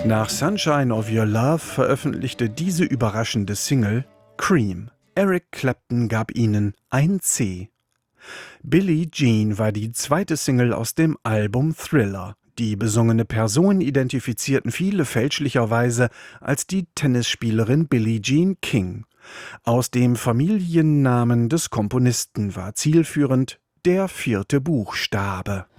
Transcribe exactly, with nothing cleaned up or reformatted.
Nach Sunshine of Your Love veröffentlichte diese überraschende Single Cream. Eric Clapton gab ihnen ein C. Billie Jean war die zweite Single aus dem Album Thriller. Die besungene Person identifizierten viele fälschlicherweise als die Tennisspielerin Billie Jean King. Aus dem Familiennamen des Komponisten war zielführend der vierte Buchstabe.